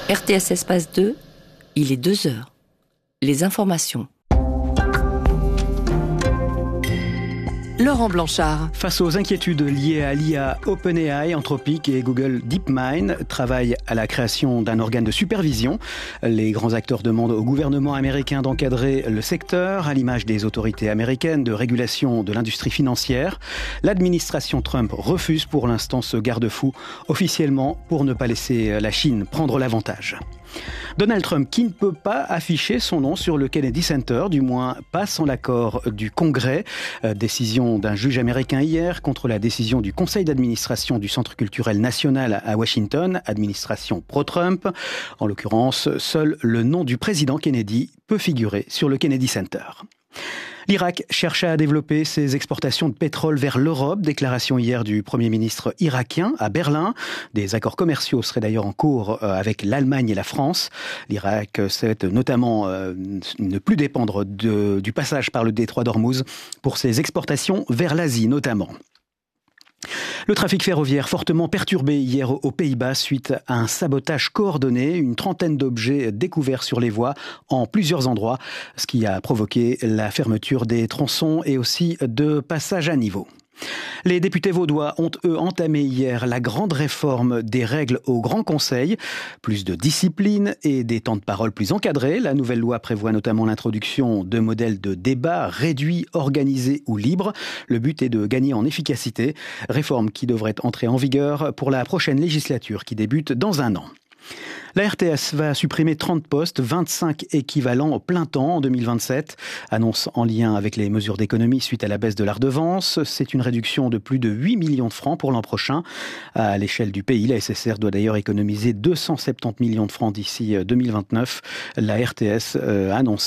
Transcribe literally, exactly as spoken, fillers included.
R T S Espace deux, il est deux heures. Les informations. Laurent Blanchard. Face aux inquiétudes liées à l'I A, OpenAI, Anthropic et Google DeepMind travaillent à la création d'un organe de supervision. Les grands acteurs demandent au gouvernement américain d'encadrer le secteur, à l'image des autorités américaines de régulation de l'industrie financière. L'administration Trump refuse pour l'instant ce garde-fou, officiellement pour ne pas laisser la Chine prendre l'avantage. Donald Trump, qui ne peut pas afficher son nom sur le Kennedy Center, du moins pas sans l'accord du Congrès. Euh, décision d'un juge américain hier contre la décision du conseil d'administration du Centre culturel national à Washington, administration pro-Trump. En l'occurrence, seul le nom du président Kennedy peut figurer sur le Kennedy Center. L'Irak cherche à développer ses exportations de pétrole vers l'Europe. Déclaration hier du Premier ministre irakien à Berlin. Des accords commerciaux seraient d'ailleurs en cours avec l'Allemagne et la France. L'Irak souhaite notamment euh, ne plus dépendre de, du passage par le détroit d'Ormuz pour ses exportations vers l'Asie notamment. Le trafic ferroviaire fortement perturbé hier aux Pays-Bas suite à un sabotage coordonné, une trentaine d'objets découverts sur les voies en plusieurs endroits, ce qui a provoqué la fermeture des tronçons et aussi de passages à niveau. Les députés vaudois ont, eux, entamé hier la grande réforme des règles au Grand Conseil. Plus de discipline et des temps de parole plus encadrés. La nouvelle loi prévoit notamment l'introduction de modèles de débat réduits, organisés ou libres. Le but est de gagner en efficacité. Réforme qui devrait entrer en vigueur pour la prochaine législature qui débute dans un an. La R T S va supprimer trente postes, vingt-cinq équivalents au plein temps en deux mille vingt-sept. Annonce en lien avec les mesures d'économie suite à la baisse de la redevance. C'est une réduction de plus de huit millions de francs pour l'an prochain. À l'échelle du pays, la S S R doit d'ailleurs économiser deux cent soixante-dix millions de francs d'ici deux mille vingt-neuf. La R T S euh, annonce